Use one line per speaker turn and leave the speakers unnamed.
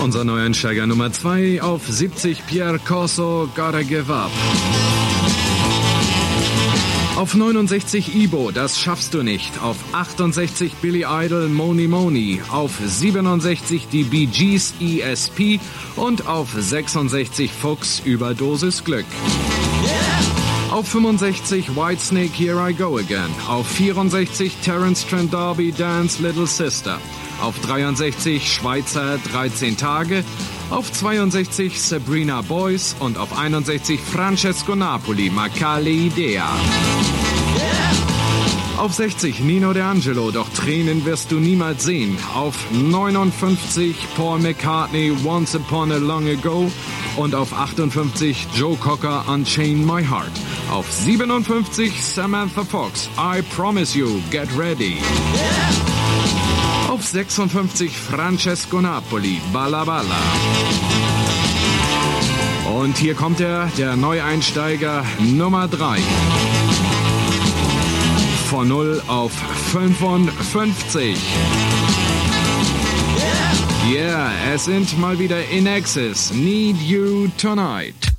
Unser Neueinsteiger Nummer 2 auf 70 Pierre Corso, Gotta Give Up. Auf 69 Ibo, Das schaffst du nicht. Auf 68 Billy Idol, Moni Moni. Auf 67 die Bee Gees, ESP. Und auf 66 Fuchs, Überdosis Glück. Auf 65 Whitesnake, Here I Go Again. Auf 64 Terence Trent D'Arby, Dance Little Sister. Auf 63 Schweizer 13 Tage. Auf 62 Sabrina Boys und auf 61 Francesco Napoli, Macale Idea. Auf 60 Nino D'Angelo, Doch Tränen wirst du niemals sehen. Auf 59 Paul McCartney, Once Upon a Long Ago. Und auf 58 Joe Cocker, Unchain My Heart. Auf 57 Samantha Fox, I Promise You, Get Ready. Auf 56 Francesco Napoli, Balla Balla. Und hier kommt er, der Neueinsteiger Nummer 3. Von 0 auf 55. Yeah, es sind mal wieder In Excess, Need You Tonight.